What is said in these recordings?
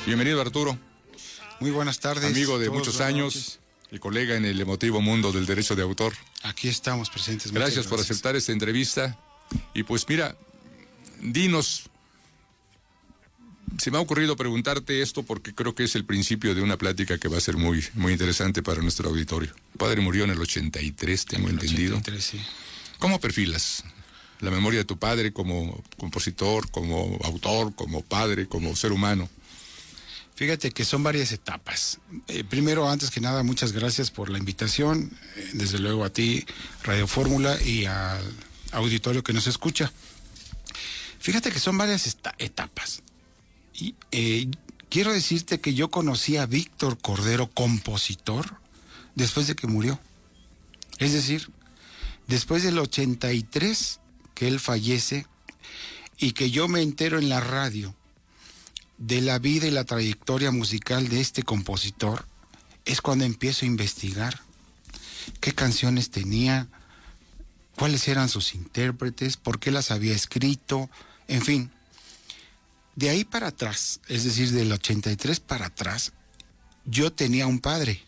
Bienvenido, Arturo. Muy buenas tardes. Amigo de muchos años y colega en el emotivo mundo del derecho de autor. Aquí estamos presentes. Gracias por aceptar esta entrevista. Y pues mira, dinos, se me ha ocurrido preguntarte esto porque creo que es el principio de una plática que va a ser muy, muy interesante para nuestro auditorio. Tu padre murió en el 83, tengo entendido. 83, sí. ¿Cómo perfilas la memoria de tu padre como compositor, como autor, como padre, como ser humano? Fíjate que son varias etapas. Primero, antes que nada, muchas gracias por la invitación. Desde luego a ti, Radio Fórmula, y al auditorio que nos escucha. Fíjate que son varias etapas. Y quiero decirte que yo conocí a Víctor Cordero, compositor, después de que murió. Es decir, después del 83 que él fallece y que yo me entero en la radio de la vida y la trayectoria musical de este compositor, es cuando empiezo a investigar qué canciones tenía, cuáles eran sus intérpretes, por qué las había escrito, en fin. De ahí para atrás, es decir, del 83 para atrás, yo tenía un padre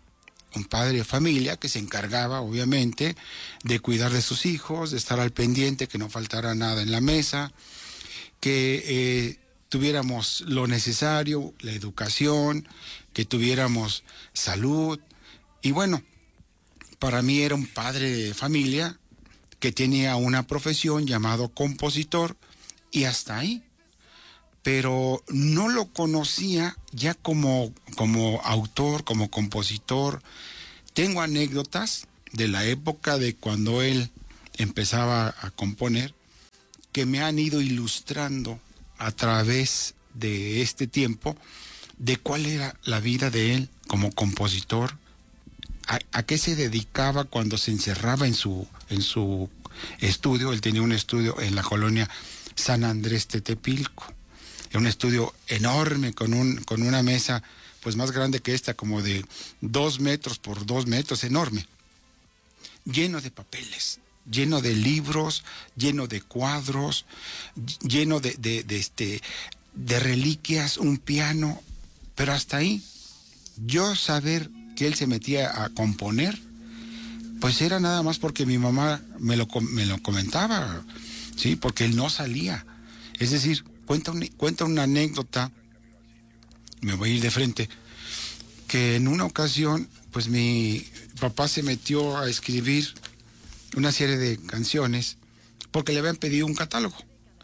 de familia que se encargaba, obviamente, de cuidar de sus hijos, de estar al pendiente, que no faltara nada en la mesa, que tuviéramos lo necesario, la educación, que tuviéramos salud. Y bueno, para mí era un padre de familia que tenía una profesión llamado compositor y hasta ahí. Pero no lo conocía ya como autor, como compositor. Tengo anécdotas de la época de cuando él empezaba a componer que me han ido ilustrando a través de este tiempo de cuál era la vida de él como compositor, a qué se dedicaba cuando se encerraba en su estudio. Él tenía un estudio en la colonia San Andrés Tetepilco. Era un estudio enorme con una mesa pues más grande que esta, como de 2 metros por 2 metros, enorme, lleno de papeles, lleno de libros, lleno de cuadros, lleno de reliquias, un piano, pero hasta ahí. Yo saber que él se metía a componer, pues era nada más porque mi mamá me lo comentaba, ¿sí? Porque él no salía. Es decir, cuenta una anécdota, me voy a ir de frente, que en una ocasión, pues mi papá se metió a escribir una serie de canciones porque le habían pedido un catálogo.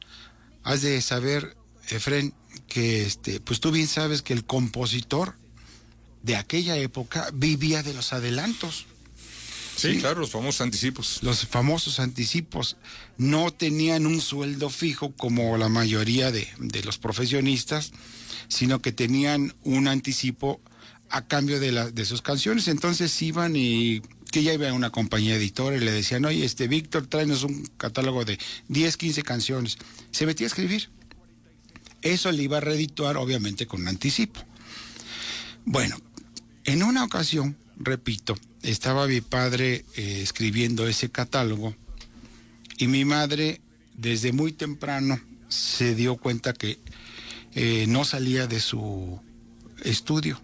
Has de saber, Efren, que pues tú bien sabes que el compositor de aquella época vivía de los adelantos. Sí, claro, los famosos anticipos. Los famosos anticipos no tenían un sueldo fijo como la mayoría de los profesionistas, sino que tenían un anticipo a cambio de sus canciones. Entonces iban y que ya iba a una compañía editora y le decían, oye, Víctor, tráenos un catálogo de 10, 15 canciones. Se metía a escribir. Eso le iba a redituar, obviamente, con un anticipo. Bueno, en una ocasión, repito, estaba mi padre escribiendo ese catálogo y mi madre desde muy temprano se dio cuenta que no salía de su estudio.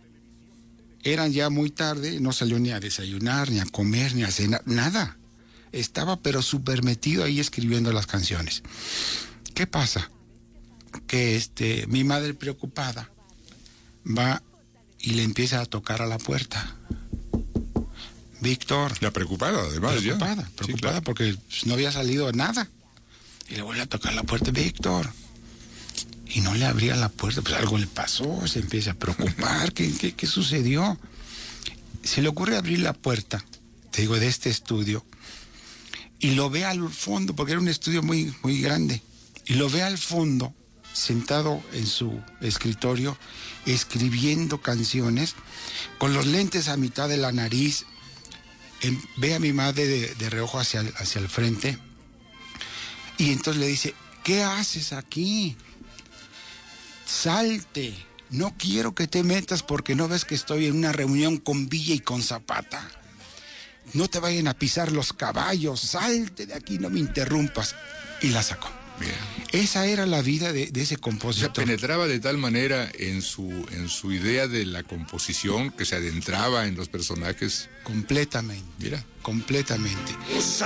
Eran ya muy tarde, no salió ni a desayunar, ni a comer, ni a cenar, nada. Estaba pero súper metido ahí escribiendo las canciones. ¿Qué pasa? Que mi madre preocupada va y le empieza a tocar a la puerta. Víctor. La preocupada, además, preocupada, sí, claro. Porque no había salido nada. Y le vuelve a tocar la puerta, Víctor. Y no le abría la puerta, pues algo le pasó, se empieza a preocupar. ¿Qué sucedió? Se le ocurre abrir la puerta, te digo, de este estudio, y lo ve al fondo, porque era un estudio muy, muy grande, y lo ve al fondo, sentado en su escritorio, escribiendo canciones, con los lentes a mitad de la nariz. Ve a mi madre de reojo hacia el frente, y entonces le dice, ¿qué haces aquí? Salte, no quiero que te metas porque no ves que estoy en una reunión con Villa y con Zapata. No te vayan a pisar los caballos, salte de aquí, no me interrumpas. Y la sacó. Bien. Esa era la vida de ese O sea, compositor. penetraba de tal manera en su idea de la composición que se adentraba en los personajes. Completamente. Mira. Completamente.